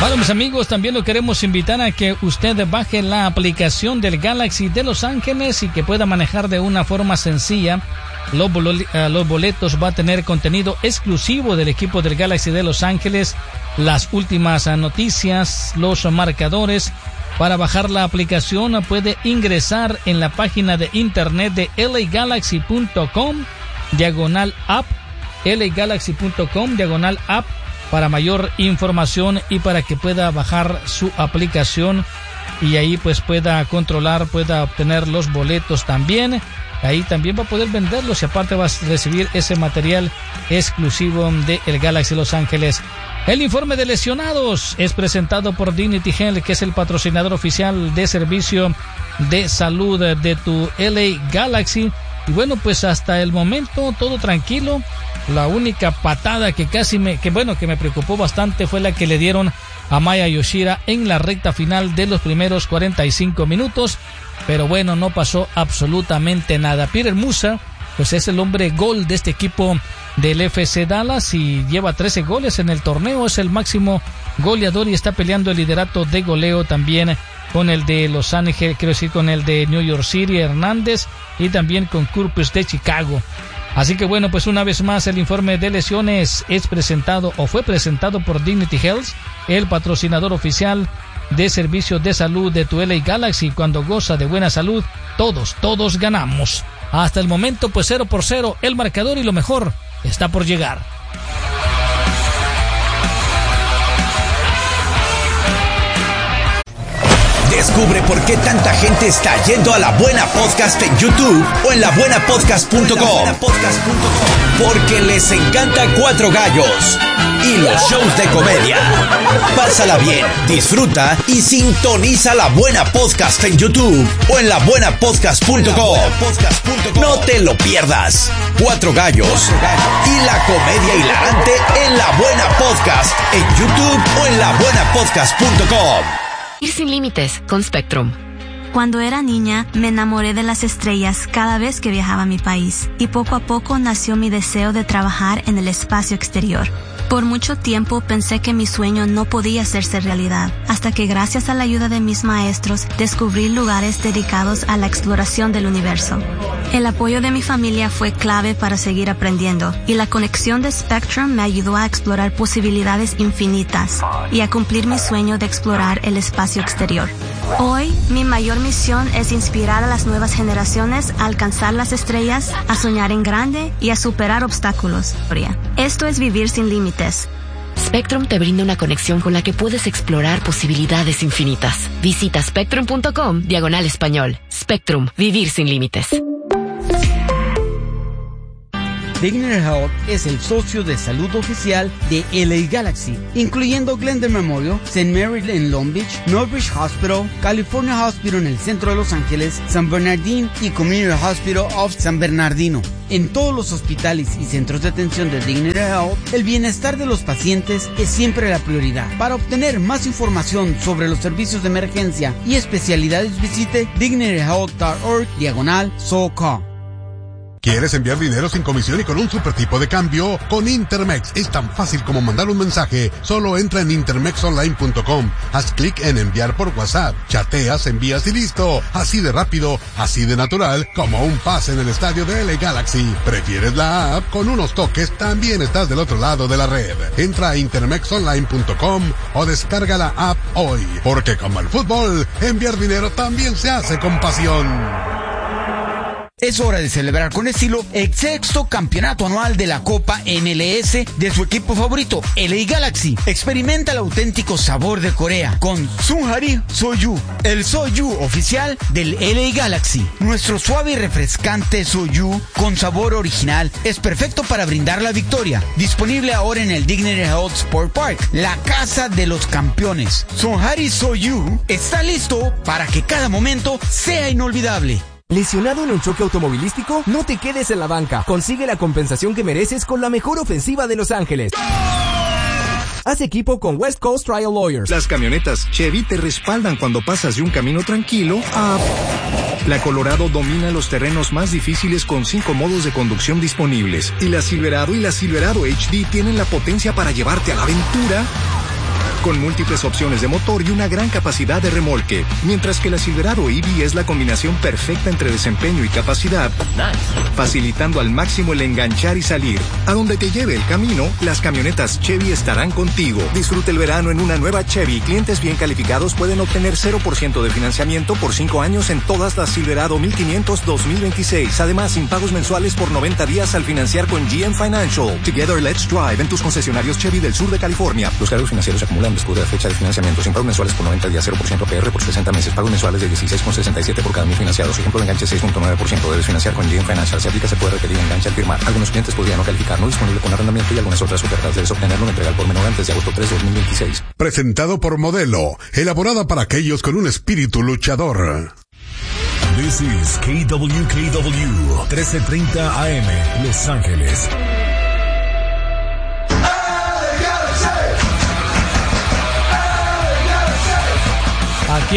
Bueno, mis amigos, también lo queremos invitar a que usted baje la aplicación del Galaxy de Los Ángeles y que pueda manejar de una forma sencilla. Los boletos va a tener contenido exclusivo del equipo del Galaxy de Los Ángeles, las últimas noticias, los marcadores. Para bajar la aplicación puede ingresar en la página de internet de lagalaxy.com/app, lagalaxy.com/app, para mayor información y para que pueda bajar su aplicación y ahí pues pueda controlar, pueda obtener los boletos también. Ahí también va a poder venderlos y aparte va a recibir ese material exclusivo de el Galaxy Los Ángeles. El informe de lesionados es presentado por Dignity Health, que es el patrocinador oficial de servicio de salud de tu LA Galaxy. Y bueno, pues hasta el momento todo tranquilo. La única patada que me preocupó bastante fue la que le dieron a Maya Yoshida en la recta final de los primeros 45 minutos. Pero bueno, no pasó absolutamente nada. Peter Musa, pues es el hombre gol de este equipo del FC Dallas y lleva 13 goles en el torneo. Es el máximo goleador y está peleando el liderato de goleo también con el de Los Ángeles, quiero decir con el de New York City, Hernández, y también con Curtis de Chicago. Así que bueno, pues una vez más el informe de lesiones fue presentado por Dignity Health, el patrocinador oficial de servicios de salud de tu LA Galaxy. Cuando goza de buena salud, todos ganamos. Hasta el momento pues 0-0 el marcador y lo mejor está por llegar. Descubre por qué tanta gente está yendo a La Buena Podcast en YouTube o en labuenapodcast.com. Porque les encanta Cuatro Gallos y los shows de comedia. Pásala bien, disfruta y sintoniza La Buena Podcast en YouTube o en labuenapodcast.com. No te lo pierdas. Cuatro Gallos y la comedia hilarante en La Buena Podcast en YouTube o en labuenapodcast.com. Ir sin límites con Spectrum. Cuando era niña, me enamoré de las estrellas cada vez que viajaba a mi país y poco a poco nació mi deseo de trabajar en el espacio exterior. Por mucho tiempo pensé que mi sueño no podía hacerse realidad, hasta que gracias a la ayuda de mis maestros descubrí lugares dedicados a la exploración del universo. El apoyo de mi familia fue clave para seguir aprendiendo, y la conexión de Spectrum me ayudó a explorar posibilidades infinitas y a cumplir mi sueño de explorar el espacio exterior. Hoy, mi mayor misión es inspirar a las nuevas generaciones a alcanzar las estrellas, a soñar en grande y a superar obstáculos. Esto es vivir sin límites. Spectrum te brinda una conexión con la que puedes explorar posibilidades infinitas. Visita spectrum.com/español. Spectrum, vivir sin límites. Dignity Health es el socio de salud oficial de LA Galaxy, incluyendo Glendale Memorial, St. Mary's en Long Beach, Northbridge Hospital, California Hospital en el centro de Los Ángeles, San Bernardino y Community Hospital of San Bernardino. En todos los hospitales y centros de atención de Dignity Health, el bienestar de los pacientes es siempre la prioridad. Para obtener más información sobre los servicios de emergencia y especialidades, visite dignityhealth.org/SoCal. ¿Quieres enviar dinero sin comisión y con un super tipo de cambio? Con Intermex es tan fácil como mandar un mensaje. Solo entra en intermexonline.com, haz clic en enviar por WhatsApp, chateas, envías y listo. Así de rápido, así de natural, como un pase en el estadio de LA Galaxy. ¿Prefieres la app? Con unos toques también estás del otro lado de la red. Entra a intermexonline.com o descarga la app hoy. Porque como el fútbol, enviar dinero también se hace con pasión. Es hora de celebrar con estilo el 6º campeonato anual de la Copa MLS de su equipo favorito, LA Galaxy. Experimenta el auténtico sabor de Corea con Sunhari Soju, el Soju oficial del LA Galaxy. Nuestro suave y refrescante Soju con sabor original es perfecto para brindar la victoria. Disponible ahora en el Dignity Health Sport Park, la casa de los campeones. Sunhari Soju está listo para que cada momento sea inolvidable. ¿Lesionado en un choque automovilístico? No te quedes en la banca. Consigue la compensación que mereces con la mejor ofensiva de Los Ángeles. Haz equipo con West Coast Trial Lawyers. Las camionetas Chevy te respaldan cuando pasas de un camino tranquilo a... La Colorado domina los terrenos más difíciles con 5 modos de conducción disponibles. Y la Silverado HD tienen la potencia para llevarte a la aventura con múltiples opciones de motor y una gran capacidad de remolque, mientras que la Silverado EV es la combinación perfecta entre desempeño y capacidad, facilitando al máximo el enganchar y salir. A donde te lleve el camino, las camionetas Chevy estarán contigo. Disfruta el verano en una nueva Chevy. Clientes bien calificados pueden obtener 0% de financiamiento por 5 años en todas las Silverado 1500 2026. Además, sin pagos mensuales por 90 días al financiar con GM Financial. Together, let's drive en tus concesionarios Chevy del sur de California. Los cargos financieros se acumulan después de la fecha de financiamiento. Sin pagos mensuales por 90 días, 0% APR por 60 meses. Pagos mensuales de 16,67 por cada mil financiados. Ejemplo de enganche 6.9%. Debes financiar con GM Financial. Se aplica, se puede requerir enganche al firmar. Algunos clientes podrían no calificar. No disponible con arrendamiento y algunas otras ofertas. Debes obtenerlo en entrega por menor antes de agosto 3 de 2026. Presentado por Modelo, elaborada para aquellos con un espíritu luchador. This is KWKW 1330 AM, Los Ángeles. Aquí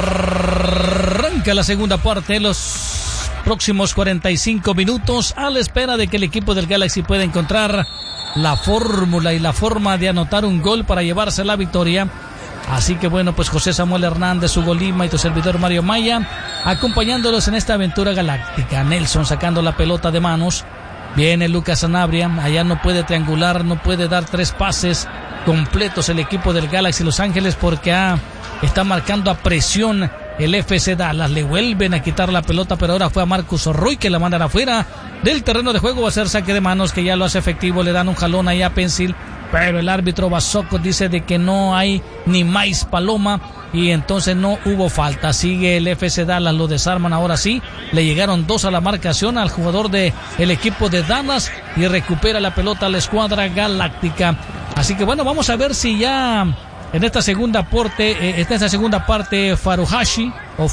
arranca la segunda parte, los próximos 45 minutos, a la espera de que el equipo del Galaxy pueda encontrar la fórmula y la forma de anotar un gol para llevarse la victoria. Así que bueno, pues José Samuel Hernández, Hugo Lima y tu servidor Mario Maya, acompañándolos en esta aventura galáctica. Nelson sacando la pelota de manos. Viene Lucas Sanabria, allá no puede triangular, no puede dar 3 pases completos el equipo del Galaxy Los Ángeles porque está marcando a presión el FC Dallas. Le vuelven a quitar la pelota, pero ahora fue a Marcus Roy que la mandan afuera del terreno de juego. Va a ser saque de manos que ya lo hace efectivo. Le dan un jalón ahí a Pencil, pero el árbitro Basocco dice de que no hay ni más paloma y entonces no hubo falta. Sigue el FC Dallas, lo desarman ahora sí. Le llegaron 2 a la marcación al jugador del equipo de Dallas y recupera la pelota a la escuadra galáctica. Así que bueno, vamos a ver si ya en esta segunda parte Furuhashi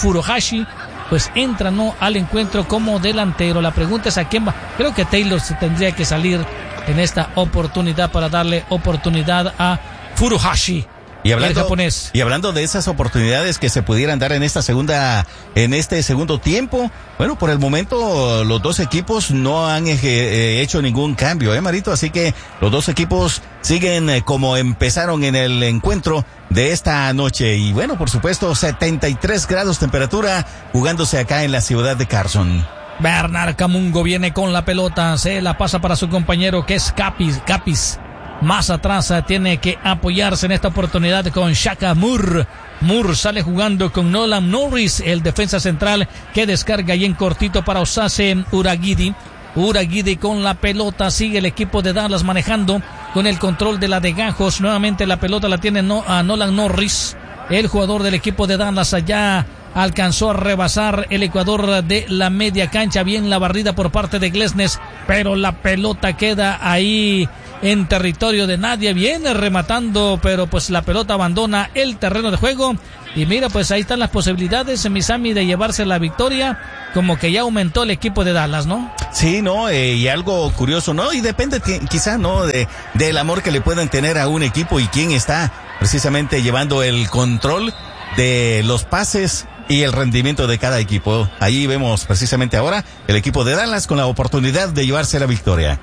pues entra al encuentro como delantero. La pregunta es a quién va. Creo que Taylor se tendría que salir en esta oportunidad para darle oportunidad a Furuhashi. Y hablando de esas oportunidades que se pudieran dar en este segundo tiempo, bueno, por el momento los dos equipos no han hecho ningún cambio, Marito, así que los dos equipos siguen como empezaron en el encuentro de esta noche y bueno, por supuesto, 73 grados temperatura jugándose acá en la ciudad de Carson. Bernard Camungo viene con la pelota, se la pasa para su compañero que es Capis. Más atrás tiene que apoyarse en esta oportunidad con Shaka Moore. Moore sale jugando con Nolan Norris, el defensa central que descarga ahí en cortito para Osase Uragidi. Uragidi con la pelota, sigue el equipo de Dallas manejando con el control de la de Gajos. Nuevamente la pelota la tiene a Nolan Norris, el jugador del equipo de Dallas. Allá alcanzó a rebasar el Ecuador de la media cancha, bien la barrida por parte de Glesnes, pero la pelota queda ahí en territorio de nadie. Viene rematando, pero pues la pelota abandona el terreno de juego. Y mira, pues ahí están las posibilidades, Misami, de llevarse la victoria. Como que ya aumentó el equipo de Dallas, ¿no? Sí, ¿no? Y algo curioso, ¿no? Y depende quizá, ¿no? Del amor que le puedan tener a un equipo y quién está precisamente llevando el control de los pases y el rendimiento de cada equipo. Ahí vemos precisamente ahora el equipo de Dallas con la oportunidad de llevarse la victoria.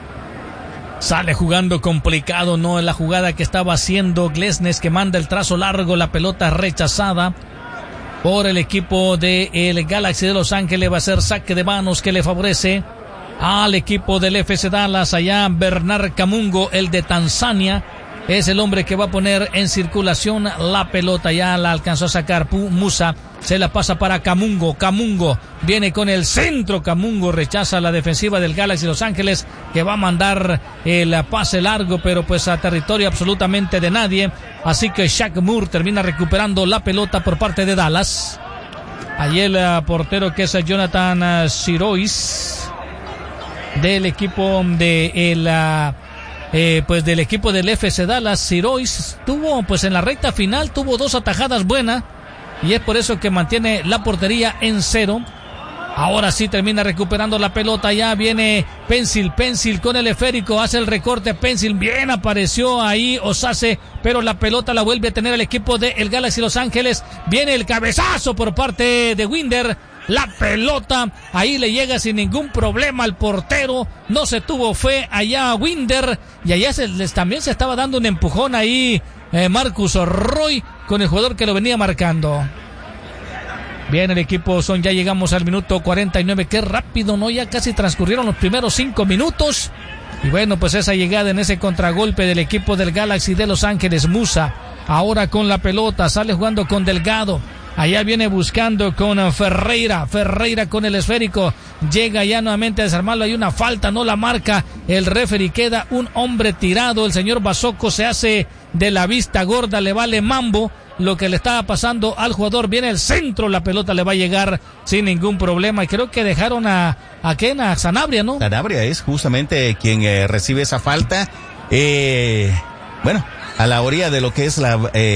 Sale jugando complicado, ¿no? En la jugada que estaba haciendo Glesnes, que manda el trazo largo, la pelota rechazada por el equipo de el Galaxy de Los Ángeles. Va a ser saque de manos que le favorece al equipo del FC Dallas. Allá Bernard Camungo, el de Tanzania, es el hombre que va a poner en circulación la pelota. Ya la alcanzó a sacar Musa, se la pasa para Camungo. Camungo viene con el centro. Camungo rechaza la defensiva del Galaxy Los Ángeles, que va a mandar el pase largo, pero pues a territorio absolutamente de nadie. Así que Shaq Moore termina recuperando la pelota por parte de Dallas. Allí el portero que es Jonathan Sirois del equipo de del equipo del FC Dallas. Sirois tuvo pues en la recta final tuvo 2 atajadas buenas y es por eso que mantiene la portería en 0. Ahora sí termina recuperando la pelota. Ya viene Pencil con el esférico, hace el recorte. Pencil, bien apareció ahí Osase, pero la pelota la vuelve a tener el equipo de el Galaxy Los Ángeles. Viene el cabezazo por parte de Winder. la pelota, ahí le llega sin ningún problema al portero, no se tuvo fe allá a Winder, y allá también se estaba dando un empujón ahí Marcus Roy con el jugador que lo venía marcando. Bien, el equipo ya llegamos al minuto 49, qué rápido, ¿no? Ya casi transcurrieron los primeros 5 minutos. Y bueno, pues esa llegada en ese contragolpe del equipo del Galaxy de Los Ángeles. Musa, ahora con la pelota, sale jugando con Delgado. Allá viene buscando con Ferreira con el esférico. Llega ya nuevamente a desarmarlo, hay una falta, no la marca el referee, queda un hombre tirado. El señor Basoco se hace de la vista gorda, le vale mambo lo que le estaba pasando al jugador. Viene el centro, la pelota le va a llegar sin ningún problema, y creo que dejaron a Sanabria, ¿no? Sanabria es justamente quien recibe esa falta, bueno, a la orilla de lo que es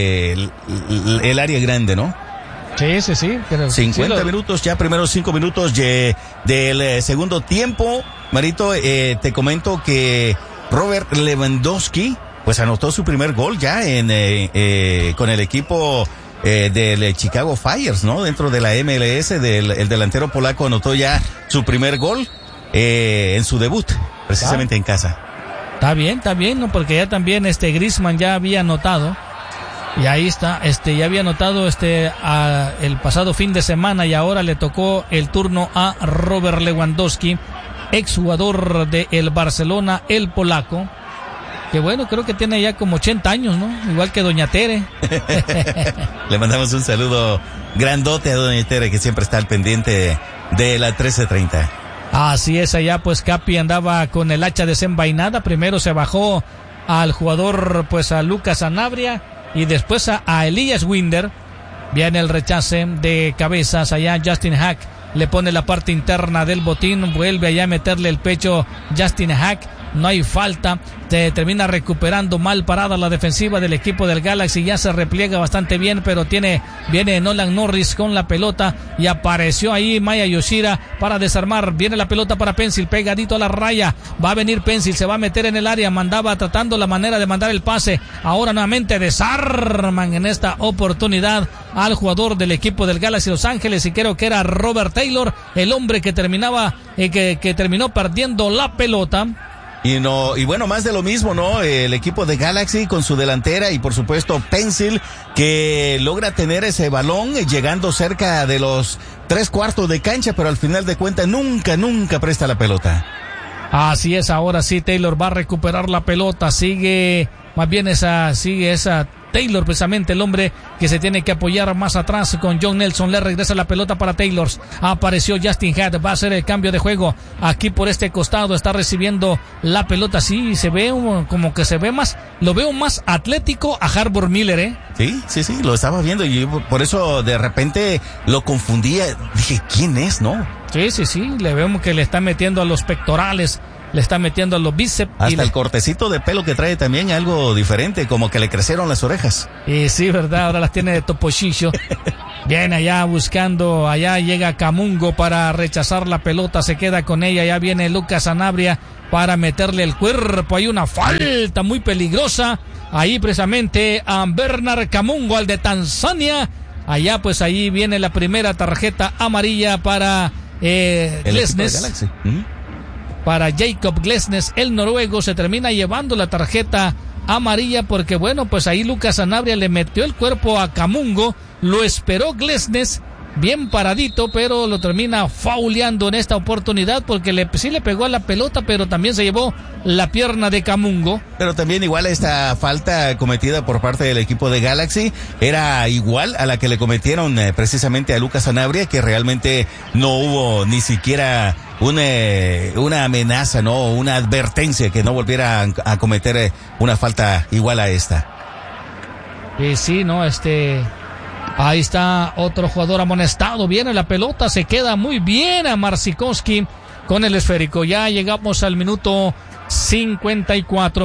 el área grande, ¿no? Sí. Pero 50 minutos, ya primeros 5 minutos del segundo tiempo. Marito, te comento que Robert Lewandowski pues anotó su primer gol ya con el equipo del Chicago Fires, ¿no? Dentro de la MLS, el delantero polaco anotó ya su primer gol en su debut, precisamente en casa. Está bien, ¿no? Porque ya también Griezmann ya había anotado. Y ahí está, ya había anotado el pasado fin de semana, y ahora le tocó el turno a Robert Lewandowski, exjugador del Barcelona, el polaco. Que bueno, creo que tiene ya como 80 años, ¿no? Igual que Doña Tere. Le mandamos un saludo grandote a Doña Tere, que siempre está al pendiente de la 1330. Así es, allá pues Capi andaba con el hacha desenvainada. Primero se bajó al jugador, pues a Lucas Sanabria, y después a Elias Winder. Viene el rechace de cabezas, allá Justin Hack le pone la parte interna del botín, vuelve allá a meterle el pecho Justin Hack. No hay falta, termina recuperando, mal parada la defensiva del equipo del Galaxy, ya se repliega bastante bien, pero viene Nolan Norris con la pelota, y apareció ahí Maya Yoshida para desarmar. Viene la pelota para Pencil, pegadito a la raya, va a venir Pencil, se va a meter en el área, mandaba tratando la manera de mandar el pase, ahora nuevamente desarman en esta oportunidad al jugador del equipo del Galaxy Los Ángeles, y creo que era Robert Taylor, el hombre que terminó perdiendo la pelota. Y bueno, más de lo mismo, ¿no? El equipo de Galaxy con su delantera, y por supuesto Pencil, que logra tener ese balón llegando cerca de los 3/4 de cancha, pero al final de cuentas nunca presta la pelota. Así es, ahora sí Taylor va a recuperar la pelota, sigue esa Taylor, precisamente el hombre que se tiene que apoyar más atrás con John Nelson. Le regresa la pelota para Taylor, apareció Justin Hack, va a hacer el cambio de juego aquí por este costado, está recibiendo la pelota. Sí, se ve como que se ve más, lo veo más atlético a Harbour Miller, Sí, lo estaba viendo, y por eso de repente lo confundía, dije, ¿quién es, no? Sí, le vemos que le está metiendo a los pectorales, le está metiendo a los bíceps. Hasta el cortecito de pelo que trae también algo diferente, como que le crecieron las orejas. Sí, verdad, ahora las tiene de topochicho. Viene allá buscando, allá llega Camungo para rechazar la pelota, se queda con ella, ya viene Lucas Sanabria para meterle el cuerpo, hay una falta muy peligrosa, ahí precisamente a Bernard Camungo, al de Tanzania. Allá pues ahí viene la primera tarjeta amarilla para Glesnes. Para Jacob Glesnes, el noruego, se termina llevando la tarjeta amarilla porque bueno, pues ahí Lucas Sanabria le metió el cuerpo a Camungo, lo esperó Glesnes bien paradito, pero lo termina fauleando en esta oportunidad porque sí le pegó a la pelota, pero también se llevó la pierna de Camungo. Pero también igual esta falta cometida por parte del equipo de Galaxy era igual a la que le cometieron precisamente a Lucas Sanabria, que realmente no hubo ni siquiera una amenaza, no, una advertencia que no volviera a cometer una falta igual a esta. Sí, no, ahí está otro jugador amonestado, viene la pelota, se queda muy bien a Marsikowski con el esférico. Ya llegamos al minuto 54,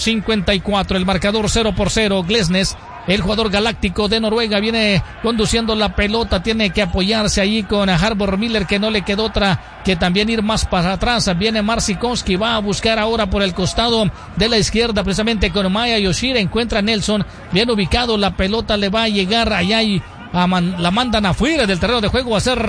el marcador 0-0, Glesnes, el jugador galáctico de Noruega, viene conduciendo la pelota, tiene que apoyarse ahí con Harbour Miller, que no le quedó otra que también ir más para atrás. Viene Marsikowski, va a buscar ahora por el costado de la izquierda, precisamente con Maya Yoshida, encuentra a Nelson, bien ubicado, la pelota le va a llegar allá y la mandan afuera del terreno de juego, va a ser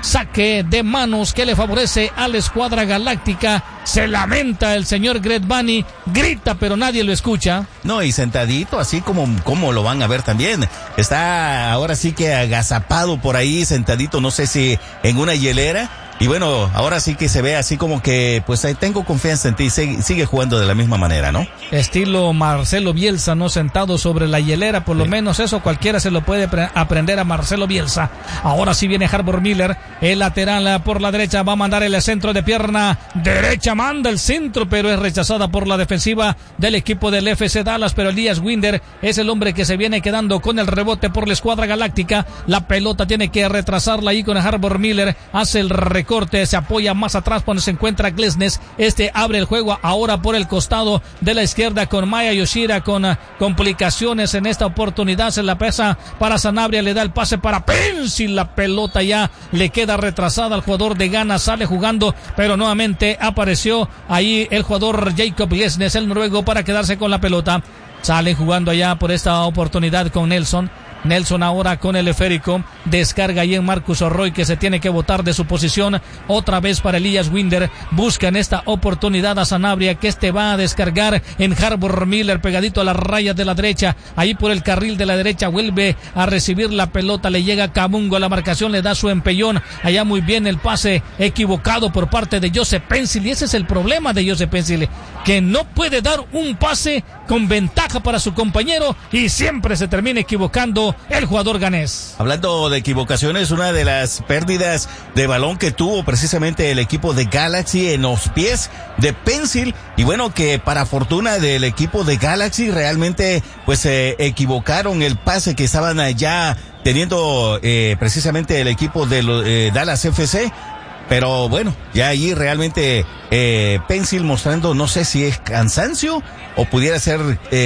saque de manos que le favorece a la escuadra galáctica. Se lamenta el señor Greg Bunny, grita pero nadie lo escucha. No, y sentadito, así como lo van a ver también. Está ahora sí que agazapado por ahí, sentadito, no sé si en una hielera. Y bueno, ahora sí que se ve así como que, pues tengo confianza en ti, sigue jugando de la misma manera, ¿no? Estilo Marcelo Bielsa, ¿no? Sentado sobre la hielera, por lo menos eso cualquiera se lo puede aprender a Marcelo Bielsa. Ahora sí viene Harbor Miller, el lateral por la derecha, va a mandar el centro de pierna derecha, manda el centro, pero es rechazada por la defensiva del equipo del FC Dallas, pero Elias Winder es el hombre que se viene quedando con el rebote por la escuadra galáctica. La pelota tiene que retrasarla ahí con Harbor Miller, hace el corte, se apoya más atrás cuando se encuentra Glesnes. Abre el juego ahora por el costado de la izquierda con Maya Yoshida, con complicaciones en esta oportunidad. Se la pesa para Sanabria, le da el pase para Pencil. La pelota ya le queda retrasada al jugador de Ghana, sale jugando, pero nuevamente apareció ahí el jugador Jacob Glesnes, el noruego, para quedarse con la pelota. Sale jugando allá por esta oportunidad con Nelson ahora con el esférico, descarga ahí en Marcus Roy, que se tiene que botar de su posición, otra vez para Elias Winder, busca en esta oportunidad a Sanabria, que va a descargar en Harbor Miller, pegadito a las rayas de la derecha, ahí por el carril de la derecha, vuelve a recibir la pelota, le llega Camungo a la marcación, le da su empellón, allá muy bien el pase equivocado por parte de Joseph Pencil, y ese es el problema de Joseph Pencil, que no puede dar un pase con ventaja para su compañero y siempre se termina equivocando el jugador ganés. Hablando de equivocaciones, una de las pérdidas de balón que tuvo precisamente el equipo de Galaxy en los pies de Pencil, y bueno, que para fortuna del equipo de Galaxy realmente pues equivocaron el pase que estaban ya teniendo precisamente el equipo de Dallas FC. Pero bueno, ya ahí realmente Pencil mostrando, no sé si es cansancio o pudiera ser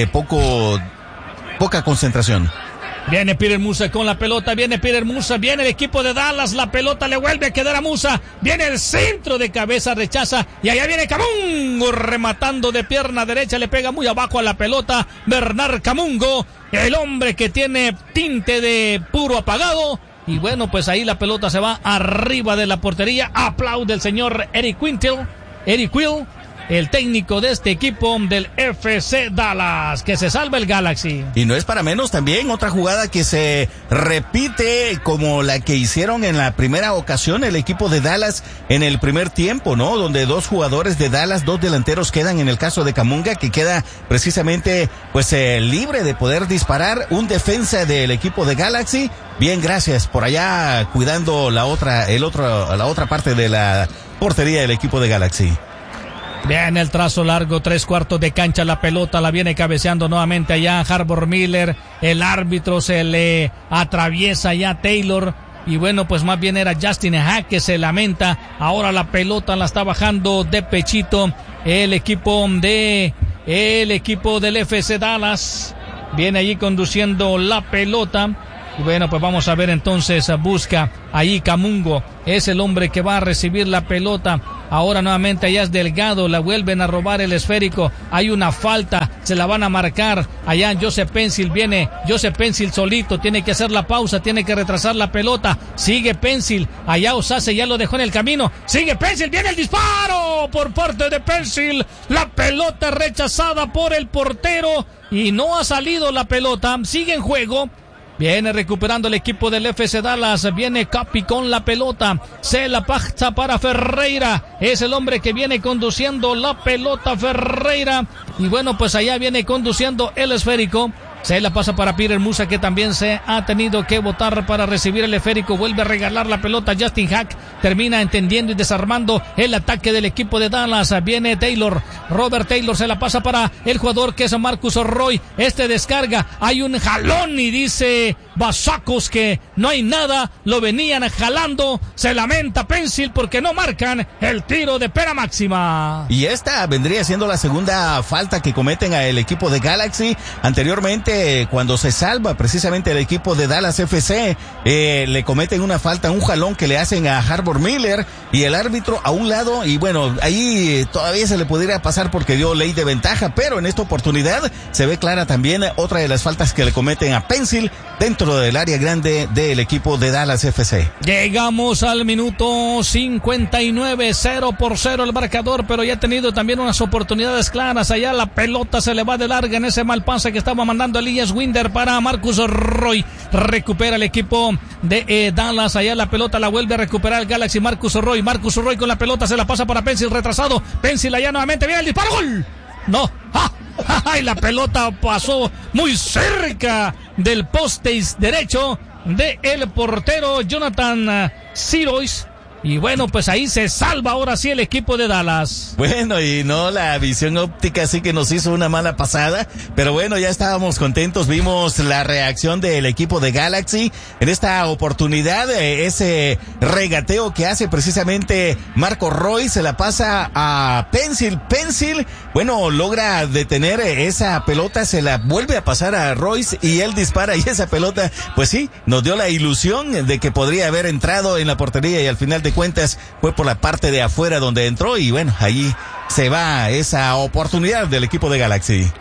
poca concentración. Viene Peter Musa con la pelota, viene el equipo de Dallas, la pelota le vuelve a quedar a Musa, viene el centro de cabeza, rechaza, y allá viene Camungo rematando de pierna derecha, le pega muy abajo a la pelota, Bernard Camungo, el hombre que tiene tinte de puro apagado. Y bueno, pues ahí la pelota se va arriba de la portería. Aplaude el señor Eric Quill, el técnico de este equipo del FC Dallas, que se salva el Galaxy. Y no es para menos también otra jugada que se repite como la que hicieron en la primera ocasión el equipo de Dallas en el primer tiempo, ¿no? Donde dos jugadores de Dallas, dos delanteros quedan, en el caso de Camunga, que queda precisamente pues libre de poder disparar, un defensa del equipo de Galaxy. Bien, gracias por allá cuidando la otra parte de la portería del equipo de Galaxy. Bien, el trazo largo, 3/4 de cancha, la pelota la viene cabeceando nuevamente allá Harbor Miller, el árbitro se le atraviesa ya Taylor, y bueno, pues más bien era Justin Hack que se lamenta. Ahora la pelota la está bajando de pechito el equipo del FC Dallas, viene allí conduciendo la pelota. Y bueno, pues vamos a ver entonces, busca ahí Camungo, es el hombre que va a recibir la pelota. Ahora nuevamente allá es Delgado, la vuelven a robar el esférico, hay una falta, se la van a marcar. Allá Joseph Pencil, viene Joseph Pencil solito, tiene que hacer la pausa, tiene que retrasar la pelota, sigue Pencil, allá Osase ya lo dejó en el camino, sigue Pencil, viene el disparo por parte de Pencil, la pelota rechazada por el portero y no ha salido la pelota, sigue en juego. Viene recuperando el equipo del FC Dallas, viene Capi con la pelota, se la pasa para Ferreira, es el hombre que viene conduciendo la pelota Ferreira, y bueno, pues allá viene conduciendo el esférico, se la pasa para Peter Musa, que también se ha tenido que botar para recibir el esférico, vuelve a regalar la pelota Justin Hack, termina entendiendo y desarmando el ataque del equipo de Dallas. Viene Taylor, Robert Taylor, se la pasa para el jugador que es Marcus Roy, descarga, hay un jalón y dice Basacos que no hay nada, lo venían jalando, se lamenta Pencil porque no marcan el tiro de pena máxima. Y esta vendría siendo la segunda falta que cometen al equipo de Galaxy. Anteriormente precisamente cuando se salva precisamente el equipo de Dallas FC, le cometen una falta, un jalón que le hacen a Harbor Miller y el árbitro a un lado, y bueno, ahí todavía se le pudiera pasar porque dio ley de ventaja, pero en esta oportunidad se ve clara también otra de las faltas que le cometen a Pencil dentro del área grande del equipo de Dallas FC. Llegamos al minuto 59, 0-0 el marcador, pero ya ha tenido también unas oportunidades claras. Allá la pelota se le va de larga en ese mal pase que estaba mandando Elias Winder para Marcus Roy. Recupera el equipo de Dallas. Allá la pelota la vuelve a recuperar el Galaxy. Marcus Roy con la pelota se la pasa para Pencil, retrasado. Pencil allá nuevamente, viene el disparo, gol. No, y la pelota pasó muy cerca del poste derecho de el portero Jonathan Sirois. Y bueno, pues ahí se salva ahora sí el equipo de Dallas. Bueno, y no, la visión óptica sí que nos hizo una mala pasada, pero bueno, ya estábamos contentos, vimos la reacción del equipo de Galaxy en esta oportunidad, ese regateo que hace precisamente Marco Roy, se la pasa a Pencil, bueno, logra detener esa pelota, se la vuelve a pasar a Royce y él dispara, y esa pelota, pues sí, nos dio la ilusión de que podría haber entrado en la portería, y al final de cuentas fue por la parte de afuera donde entró, y bueno, allí se va esa oportunidad del equipo de Galaxy.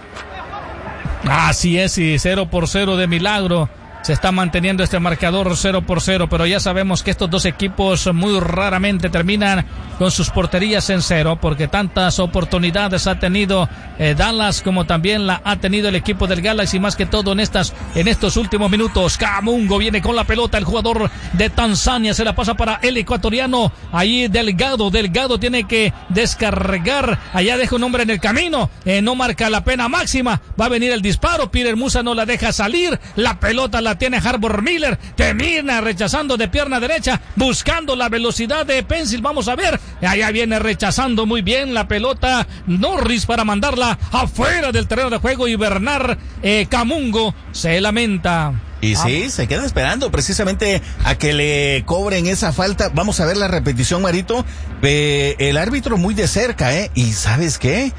Así es, y 0-0 de milagro. Se está manteniendo este marcador 0-0, pero ya sabemos que estos dos equipos muy raramente terminan con sus porterías en cero, porque tantas oportunidades ha tenido Dallas como también la ha tenido el equipo del Galaxy, más que todo en estos últimos minutos. Kamungo viene con la pelota, el jugador de Tanzania se la pasa para el ecuatoriano, ahí Delgado tiene que descargar, allá deja un hombre en el camino, no marca la pena máxima, va a venir el disparo, Peter Musa no la deja salir, la pelota la tiene Harbor Miller, termina rechazando de pierna derecha, buscando la velocidad de Pencil, vamos a ver, allá viene rechazando muy bien la pelota Norris para mandarla afuera del terreno de juego, y Bernard Kamungo se lamenta. Y sí, se queda esperando precisamente a que le cobren esa falta. Vamos a ver la repetición, Marito. El árbitro muy de cerca, y ¿sabes qué?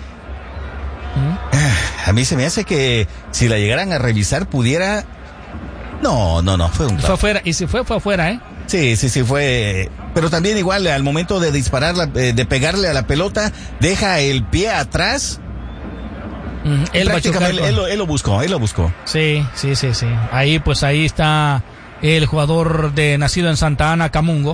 A mí se me hace que si la llegaran a revisar pudiera... No, fue un... Fue afuera, y si fue afuera, Sí, fue, pero también igual al momento de disparar, de pegarle a la pelota, deja el pie atrás. Él lo buscó. Sí. Ahí está el jugador nacido en Santa Ana, Kamungo.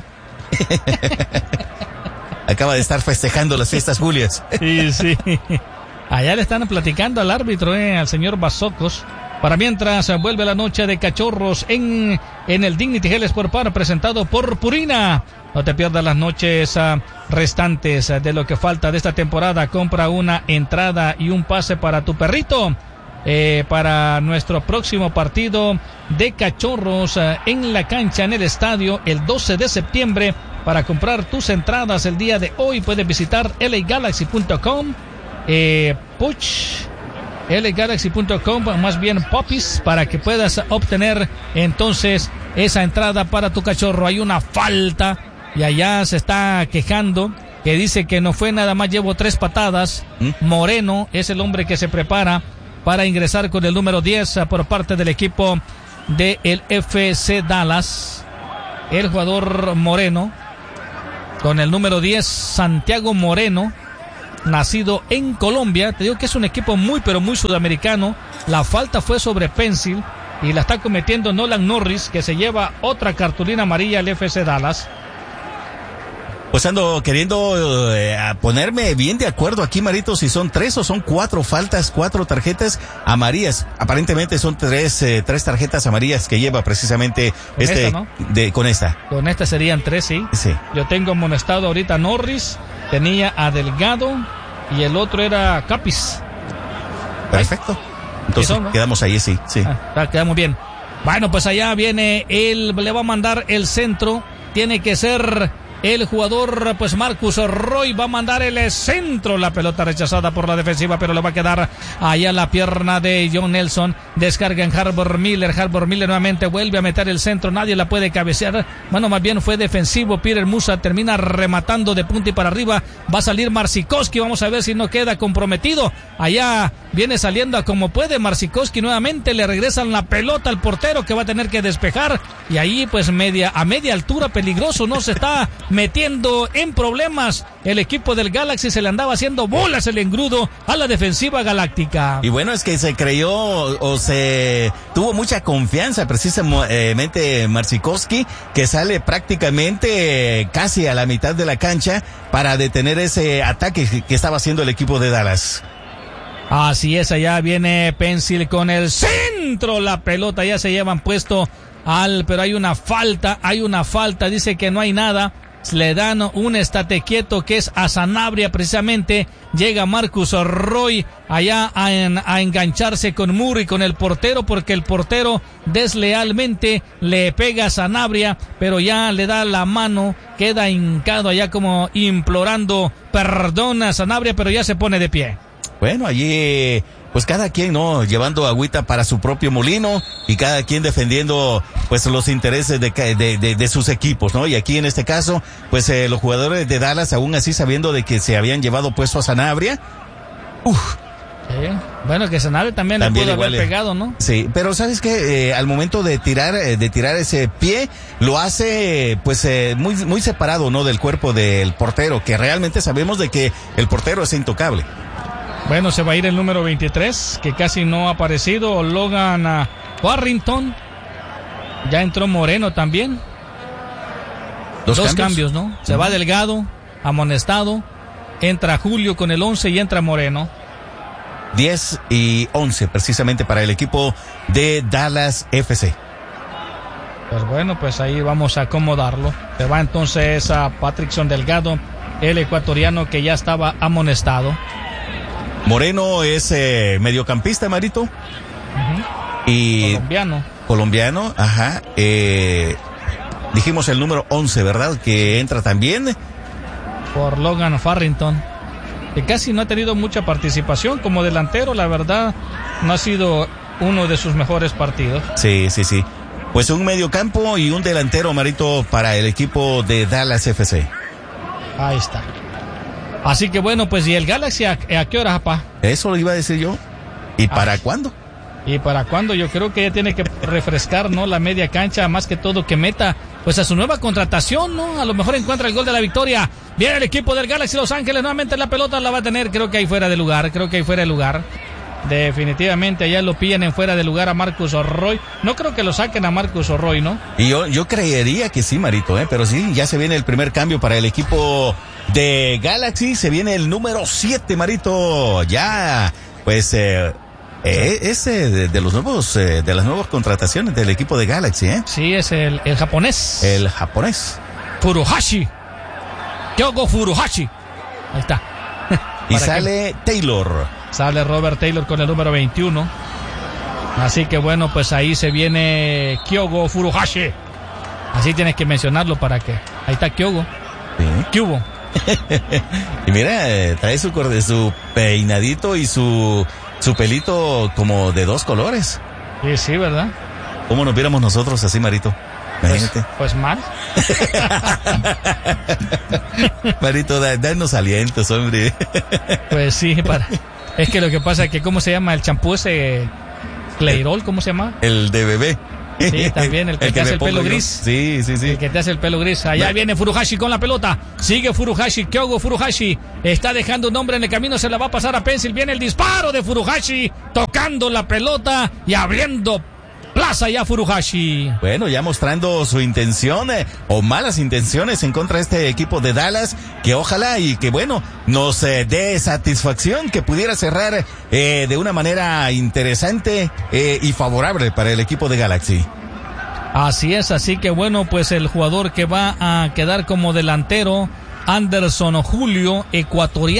Acaba de estar festejando las fiestas Julias. Sí. Allá le están platicando al árbitro, al señor Basocos. Para mientras vuelve la noche de cachorros en el Dignity Health Sport Park, presentado por Purina. No te pierdas las noches restantes de lo que falta de esta temporada. Compra una entrada y un pase para tu perrito para nuestro próximo partido de cachorros en la cancha, en el estadio, el 12 de septiembre. Para comprar tus entradas el día de hoy puedes visitar LAGalaxy.com, LAGalaxy.com, más bien Popis, para que puedas obtener entonces esa entrada para tu cachorro. Hay una falta y allá se está quejando, que dice que no fue nada más, llevo 3 patadas. Moreno es el hombre que se prepara para ingresar con el número 10 por parte del equipo del FC Dallas. El jugador Moreno con el número 10, Santiago Moreno, nacido en Colombia. Te digo que es un equipo muy pero muy sudamericano. La falta fue sobre Pencil y la está cometiendo Nolan Norris, que se lleva otra cartulina amarilla al FC Dallas. Pues ando queriendo ponerme bien de acuerdo aquí, Marito, si son 3 o son 4 faltas, 4 tarjetas amarillas. Aparentemente son 3 tarjetas amarillas que lleva precisamente con esta, ¿no? Con esta. Con esta serían 3, sí. Yo tengo amonestado ahorita a Norris, tenía a Delgado y el otro era Capis. Perfecto. Entonces quedamos ahí, sí. Quedamos bien. Bueno, pues allá viene le va a mandar el centro. Tiene que ser el jugador, pues Marcus Roy va a mandar el centro, la pelota rechazada por la defensiva, pero le va a quedar allá la pierna de John Nelson. Descarga en Harbour Miller nuevamente vuelve a meter el centro, nadie la puede cabecear, bueno, más bien fue defensivo. Peter Musa termina rematando de punta y para arriba, va a salir Marcikowski, vamos a ver si no queda comprometido. Allá viene saliendo a como puede Marcikowski, nuevamente le regresan la pelota al portero que va a tener que despejar, y ahí pues a media altura, peligroso, no se está metiendo en problemas el equipo del Galaxy, se le andaba haciendo bolas el engrudo a la defensiva galáctica. Y bueno, es que se creyó o se tuvo mucha confianza precisamente Marcikowski, que sale prácticamente casi a la mitad de la cancha para detener ese ataque que estaba haciendo el equipo de Dallas. Así es, allá viene Pencil con el centro, la pelota ya se llevan puesto pero hay una falta, dice que no hay nada, le dan un estate quieto que es a Sanabria precisamente, llega Marcus Roy allá a engancharse con Murray, con el portero, porque el portero deslealmente le pega a Sanabria, pero ya le da la mano, queda hincado allá como implorando perdón a Sanabria, pero ya se pone de pie. Bueno, allí pues cada quien, ¿no?, llevando agüita para su propio molino y cada quien defendiendo pues los intereses de sus equipos, ¿no? Y aquí en este caso, pues los jugadores de Dallas, aún así sabiendo de que se habían llevado puesto a Sanabria, sí. Bueno, que Sanabria también le pudo haber pegado, ¿no? Sí, pero ¿sabes qué? Al momento de tirar ese pie, lo hace pues muy separado, ¿no?, del cuerpo del portero, que realmente sabemos de que el portero es intocable. Bueno, se va a ir el número 23, que casi no ha aparecido, Logan Warrington. Ya entró Moreno también. Dos cambios, ¿no? Se va Delgado, amonestado. Entra Julio con el 11 y entra Moreno. 10 y 11 precisamente para el equipo de Dallas FC. Pues bueno, pues ahí vamos a acomodarlo. Se va entonces a Patrickson Delgado, el ecuatoriano que ya estaba amonestado. Moreno es mediocampista, Marito. Y colombiano, ajá. Dijimos el número 11, ¿verdad? Que entra también por Logan Farrington, que casi no ha tenido mucha participación como delantero, la verdad, no ha sido uno de sus mejores partidos. Sí. Pues un mediocampo y un delantero, Marito, para el equipo de Dallas FC. Ahí está. Así que bueno, pues, ¿y el Galaxy a qué hora, papá? Eso lo iba a decir yo. ¿Y para cuándo? ¿Y para cuándo? Yo creo que ya tiene que refrescar, ¿no?, la media cancha, más que todo que meta, pues, a su nueva contratación, ¿no? A lo mejor encuentra el gol de la victoria. Viene el equipo del Galaxy Los Ángeles, nuevamente la pelota la va a tener, creo que ahí fuera de lugar. Definitivamente allá lo pillan en fuera de lugar a Marcus Roy. No creo que lo saquen a Marcus Roy, ¿no? Y yo creería que sí, Marito, pero sí, ya se viene el primer cambio para el equipo de Galaxy. Se viene el número 7, Marito. Ya, pues, es de los nuevos, de las nuevas contrataciones del equipo de Galaxy, Sí, es el japonés. El japonés. Furuhashi. Kyogo Furuhashi. Ahí está. Y sale Taylor. Sale Robert Taylor con el número 21. Así que bueno, pues ahí se viene Kyogo Furuhashi. Así tienes que mencionarlo para que... Ahí está Kyogo. Sí. ¿Qué hubo? Y mira, trae su peinadito y su pelito como de dos colores. Sí, ¿verdad? ¿Cómo nos viéramos nosotros así, Marito? Imagínate. Pues mal. Marito, danos alientos, hombre. Pues sí, es que lo que pasa es que, ¿cómo se llama el champú ese? Clairol, ¿cómo se llama? El de bebé. Sí, también el que te hace el pelo gris. Sí. El que te hace el pelo gris. Allá viene Furuhashi con la pelota. Sigue Furuhashi, Kyogo Furuhashi. Está dejando un hombre en el camino, se la va a pasar a Pencil. Viene el disparo de Furuhashi, tocando la pelota y abriendo plaza ya Furuhashi. Bueno, ya mostrando su intención o malas intenciones en contra de este equipo de Dallas, que ojalá y que bueno, nos dé satisfacción, que pudiera cerrar de una manera interesante y favorable para el equipo de Galaxy. Así es, así que bueno, pues el jugador que va a quedar como delantero, Anderson Julio, ecuatoriano.